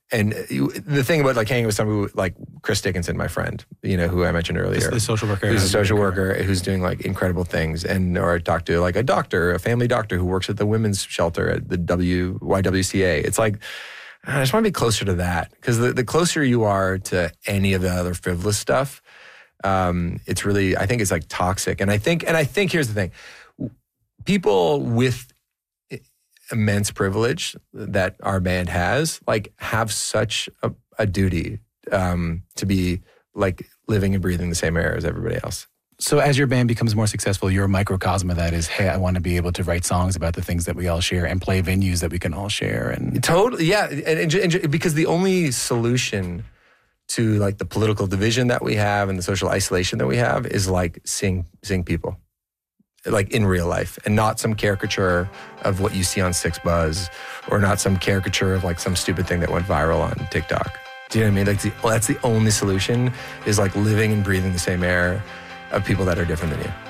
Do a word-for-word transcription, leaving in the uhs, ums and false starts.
and the thing about like hanging with somebody who, like Chris Dickinson, my friend, you know, who I mentioned earlier. The, the social worker. Who's a social worker who's doing like incredible things. And or I talked to like a doctor, a family doctor who works at the women's shelter at the W Y W C A. It's like, I just want to be closer to that. Because the, the closer you are to any of the other frivolous stuff, um, it's really, I think it's like toxic. And I think, and I think here's the thing. People with immense privilege that our band has, like, have such a, a duty um, to be like living and breathing the same air as everybody else. So as your band becomes more successful, your microcosm of that is, hey, I want to be able to write songs about the things that we all share and play venues that we can all share. And totally, yeah, and, and, and because the only solution to like the political division that we have and the social isolation that we have is like seeing seeing people. Like in real life, and not some caricature of what you see on Six Buzz, or not some caricature of like some stupid thing that went viral on TikTok. Do you know what I mean? Like, the, well, that's the only solution, is like living and breathing the same air of people that are different than you.